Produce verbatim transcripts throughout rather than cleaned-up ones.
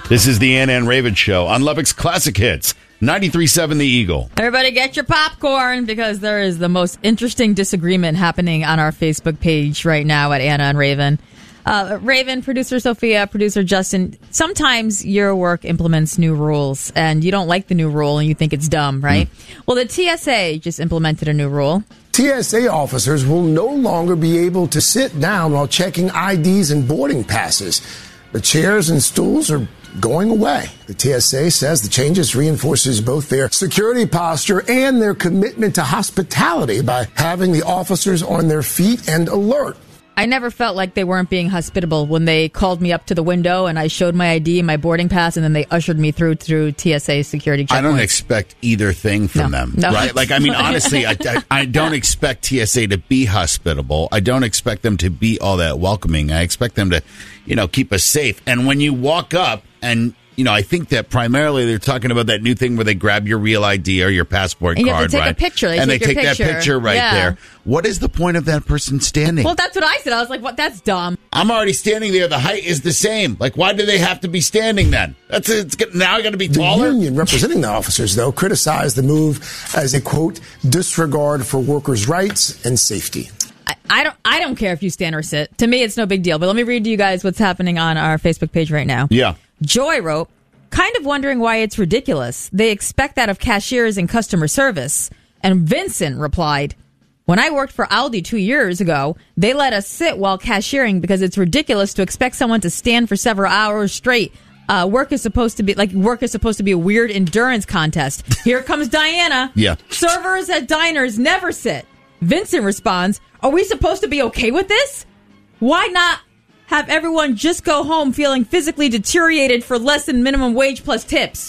This is the Anna and Raven Show on Lubbock's Classic Hits, ninety-three point seven The Eagle. Everybody get your popcorn because there is the most interesting disagreement happening on our Facebook page right now at Anna and Raven. Uh, Raven, producer Sophia, producer Justin, sometimes your work implements new rules and you don't like the new rule and you think it's dumb, right? Mm. Well, the T S A just implemented a new rule. T S A officers will no longer be able to sit down while checking I Ds and boarding passes. The chairs and stools are going away. The T S A says the changes reinforces both their security posture and their commitment to hospitality by having the officers on their feet and alert. I never felt like they weren't being hospitable when they called me up to the window and I showed my I D and my boarding pass and then they ushered me through through T S A security checkpoints. I don't expect either thing from no, them, no. right? Like, I mean, honestly, I, I, I don't expect T S A to be hospitable. I don't expect them to be all that welcoming. I expect them to, you know, keep us safe. And when you walk up and, you know, I think that primarily they're talking about that new thing where they grab your real I D or your passport and you card, have to take right? a picture. They and take they your take picture. that picture right yeah. there. What is the point of that person standing? Well, that's what I said. I was like, "What? That's dumb." I'm already standing there. The height is the same. Like, why do they have to be standing then? That's it's now going to be taller. The union representing the officers, though, criticized the move as a quote disregard for workers' rights and safety. I, I don't. I don't care if you stand or sit. To me, it's no big deal. But let me read to you guys what's happening on our Facebook page right now. Yeah. Joy wrote, kind of wondering why it's ridiculous. They expect that of cashiers and customer service. And Vincent replied, when I worked for Aldi two years ago, they let us sit while cashiering because it's ridiculous to expect someone to stand for several hours straight. Uh, work is supposed to be like work is supposed to be a weird endurance contest. Here comes Diana. Yeah. Servers at diners never sit. Vincent responds, are we supposed to be okay with this? Why not have everyone just go home feeling physically deteriorated for less than minimum wage plus tips?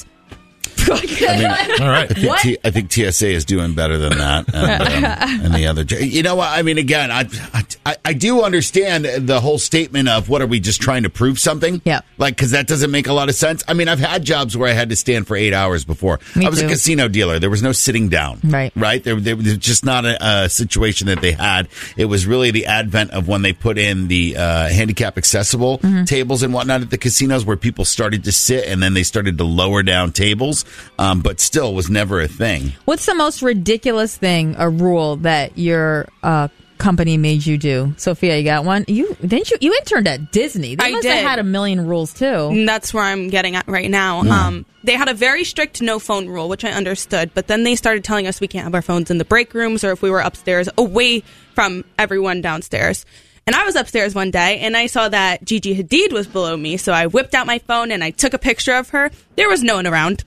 I mean, all right. I think, T, I think T S A is doing better than that, and, um, and the other. You know what? I mean, again, I, I I do understand the whole statement of what are we just trying to prove something? Yeah. Like, because that doesn't make a lot of sense. I mean, I've had jobs where I had to stand for eight hours before. Me I was too. a casino dealer. There was no sitting down. Right. Right. There, there was just not a, a situation that they had. It was really the advent of when they put in the uh, handicap accessible mm-hmm. tables and whatnot at the casinos, where people started to sit and then they started to lower down tables. Um, but still was never a thing. What's the most ridiculous thing, a rule that your uh, company made you do? Sophia, you got one? You didn't you? You interned at Disney. They I must did. have had a million rules too. And that's where I'm getting at right now. Mm. Um, they had a very strict no phone rule, which I understood. But then they started telling us we can't have our phones in the break rooms, or if we were upstairs, away from everyone downstairs. And I was upstairs one day, and I saw that Gigi Hadid was below me. So I whipped out my phone, and I took a picture of her. There was no one around.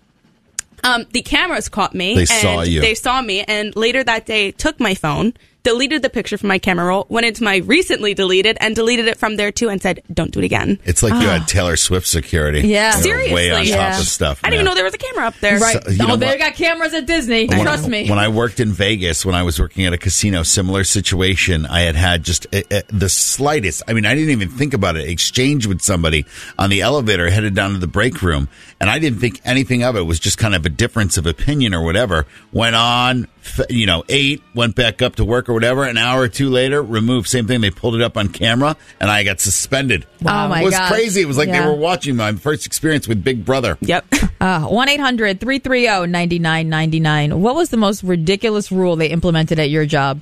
Um, the cameras caught me. They and saw you. They saw me, and later that day took my phone, deleted the picture from my camera roll, went into my recently deleted, and deleted it from there too, and said, don't do it again. It's like oh. you had Taylor Swift security. Yeah. They were Seriously. way on Yeah. top of stuff. I didn't yeah. even know there was a camera up there. Right. So, you oh, know they what? got cameras at Disney. When Trust I, me. When I worked in Vegas, when I was working at a casino, similar situation, I had had just uh, uh, the slightest, I mean, I didn't even think about it, exchange with somebody on the elevator headed down to the break room. And I didn't think anything of it. It was just kind of a difference of opinion or whatever. Went on, you know, ate, went back up to work or whatever. An hour or two later, removed. Same thing. They pulled it up on camera, and I got suspended. Wow. Oh, my It was gosh. crazy. It was like Yeah. they were watching my first experience with Big Brother. Yep. Uh, one eight hundred three three zero nine nine nine nine. What was the most ridiculous rule they implemented at your job?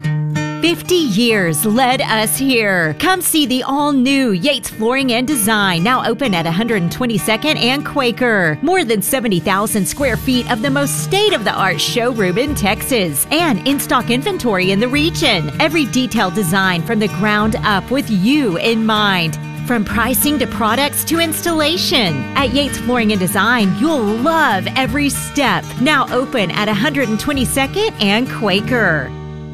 fifty years led us here. Come see the all-new Yates Flooring and Design, now open at one twenty-second and Quaker. More than seventy thousand square feet of the most state-of-the-art showroom in Texas, and in-stock inventory in the region. Every detailed design from the ground up with you in mind. From pricing to products to installation. At Yates Flooring and Design, you'll love every step. Now open at one twenty-second and Quaker.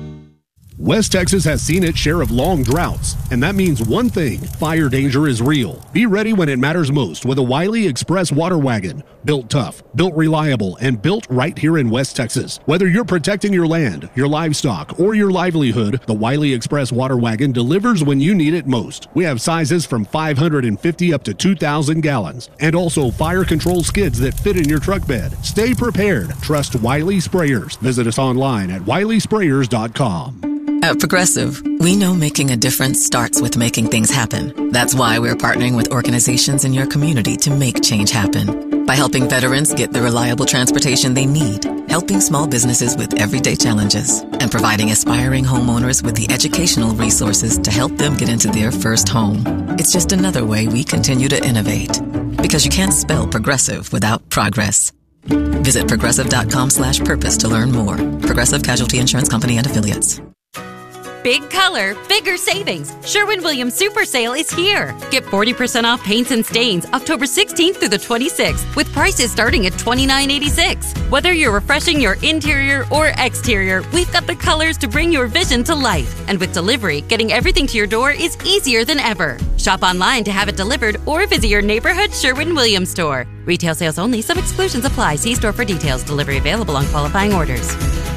West Texas has seen its share of long droughts, and that means one thing: fire danger is real. Be ready when it matters most with a Wiley Express water wagon. Built tough, built reliable, and built right here in West Texas. Whether you're protecting your land, your livestock, or your livelihood, the Wiley Express water wagon delivers when you need it most. We have sizes from five hundred fifty up to two thousand gallons, and also fire control skids that fit in your truck bed. Stay prepared. Trust Wiley Sprayers. Visit us online at wiley sprayers dot com. At Progressive, we know making a difference starts with making things happen. That's why we're partnering with organizations in your community to make change happen. By helping veterans get the reliable transportation they need, helping small businesses with everyday challenges, and providing aspiring homeowners with the educational resources to help them get into their first home. It's just another way we continue to innovate. Because you can't spell progressive without progress. Visit progressive.com slash purpose to learn more. Progressive Casualty Insurance Company and Affiliates. Big color, bigger savings. Sherwin-Williams Super Sale is here. Get forty percent off paints and stains October sixteenth through the twenty-sixth with prices starting at twenty-nine eighty-six. Whether you're refreshing your interior or exterior, we've got the colors to bring your vision to life. And with delivery, getting everything to your door is easier than ever. Shop online to have it delivered or visit your neighborhood Sherwin-Williams store. Retail sales only. Some exclusions apply. See store for details. Delivery available on qualifying orders.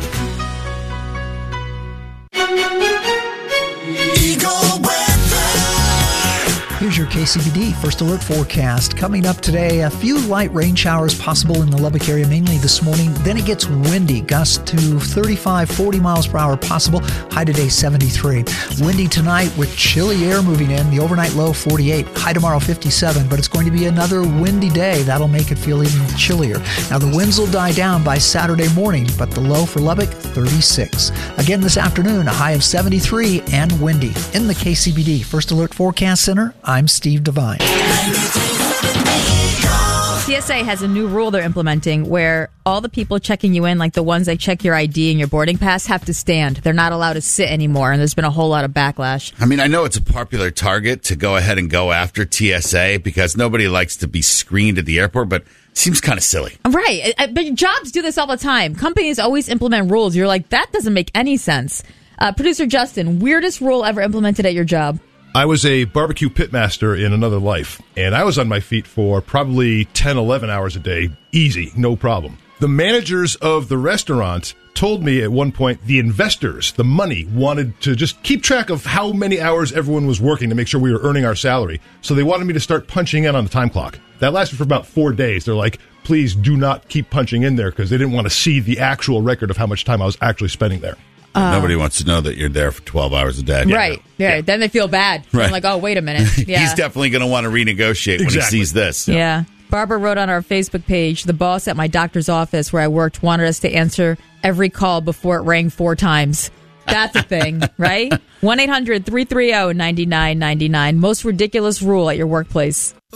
Here's your K C B D First Alert forecast. Coming up today, a few light rain showers possible in the Lubbock area, mainly this morning. Then it gets windy, gusts to thirty-five, forty miles per hour possible. High today, seventy-three. Windy tonight with chilly air moving in. The overnight low, forty-eight. High tomorrow, fifty-seven. But it's going to be another windy day. That'll make it feel even chillier. Now, the winds will die down by Saturday morning, but the low for Lubbock, thirty-six. Again this afternoon, a high of seventy-three and windy. In the K C B D First Alert Forecast Center, I'm Steve Devine. T S A has a new rule they're implementing where all the people checking you in, like the ones that check your I D and your boarding pass, have to stand. They're not allowed to sit anymore, and there's been a whole lot of backlash. I mean, I know it's a popular target to go ahead and go after T S A because nobody likes to be screened at the airport, but it seems kind of silly. Right. But jobs do this all the time. Companies always implement rules. You're like, that doesn't make any sense. Uh, Producer Justin, weirdest rule ever implemented at your job? I was a barbecue pitmaster in another life, and I was on my feet for probably ten, eleven hours a day. Easy, no problem. The managers of the restaurant told me at one point the investors, the money, wanted to just keep track of how many hours everyone was working to make sure we were earning our salary. So they wanted me to start punching in on the time clock. That lasted for about four days. They're like, please do not keep punching in there because they didn't want to see the actual record of how much time I was actually spending there. Uh, Nobody wants to know that you're there for twelve hours a day. Right. Yeah. yeah. Then they feel bad. Right. I'm like, oh, wait a minute. Yeah. He's definitely going to want to renegotiate exactly. when he sees this. Yeah. yeah. Barbara wrote on our Facebook page, the boss at my doctor's office where I worked wanted us to answer every call before it rang four times. That's a thing, right? one eight hundred three three zero nine nine nine nine. Most ridiculous rule at your workplace.